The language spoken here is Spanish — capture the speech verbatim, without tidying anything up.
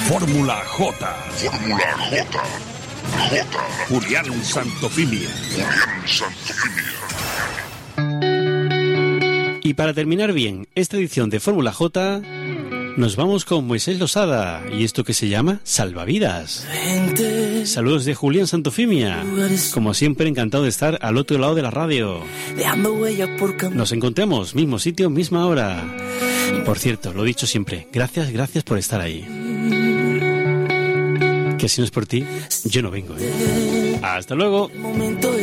Fórmula J. Fórmula J. J. Julián Santofimia. Julián Santofimia. Y para terminar bien esta edición de Fórmula J, nos vamos con Moisés Losada y esto que se llama Salvavidas. Saludos de Julián Santofimia. Como siempre, encantado de estar al otro lado de la radio. Nos encontramos, mismo sitio, misma hora. Por cierto, lo he dicho siempre, gracias, gracias por estar ahí. Que si no es por ti, yo no vengo, ¿eh? Hasta luego.